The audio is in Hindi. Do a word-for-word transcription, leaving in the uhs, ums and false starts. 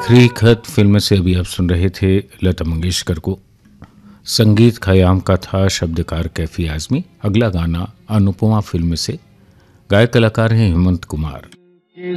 आखिरी खत फिल्म से अभी आप सुन रहे थे लता मंगेशकर को। संगीत खयाम का था शब्दकार कैफी आजमी। अगला गाना अनुपमा फिल्म से, गायक कलाकार हैं हेमंत कुमार।